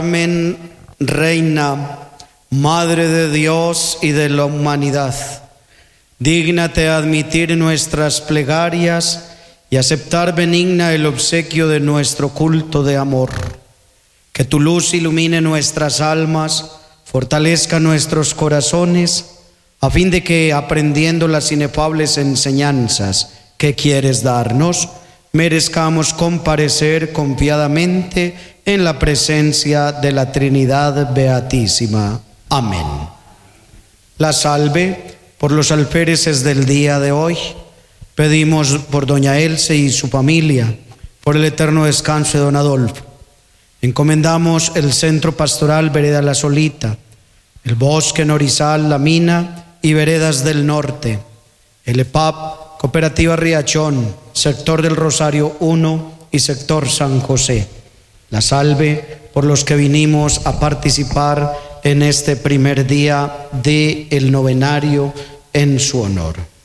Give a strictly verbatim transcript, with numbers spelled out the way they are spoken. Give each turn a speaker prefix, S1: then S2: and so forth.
S1: Carmen, Reina, Madre de Dios y de la humanidad, dígnate admitir nuestras plegarias y aceptar benigna el obsequio de nuestro culto de amor. Que tu luz ilumine nuestras almas, fortalezca nuestros corazones, a fin de que, aprendiendo las inefables enseñanzas que quieres darnos, merezcamos comparecer confiadamente en la presencia de la Trinidad Beatísima. Amén. La salve por los alféreces del día de hoy. Pedimos por doña Elce y su familia, por el eterno descanso de don Adolfo. Encomendamos el Centro Pastoral Vereda La Solita, el Bosque Norizal, La Mina y Veredas del Norte, el E P A P, Cooperativa Riachón, Sector del Rosario uno y Sector San José. La salve por los que vinimos a participar en este primer día del novenario en su honor.